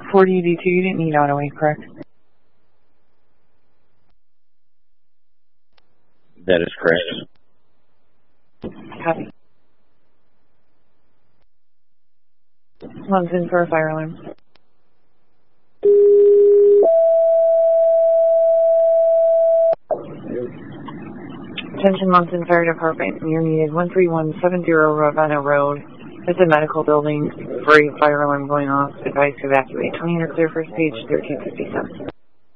4082, you didn't need auto wait, correct? That is correct. Copy. Munson for a fire alarm. Attention Munson Fire Department, you're needed 13170 Ravenna Road. It's a medical building. Fire alarm going off. Advised to evacuate. 20 clear first page, 1357.